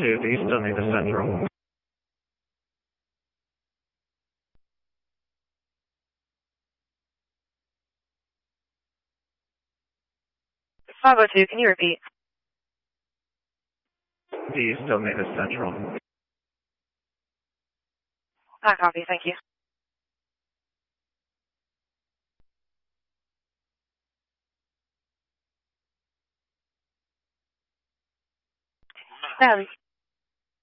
502 East Dunedin Central. 502, can you repeat? East Dunedin Central. I copy, thank you. Sally.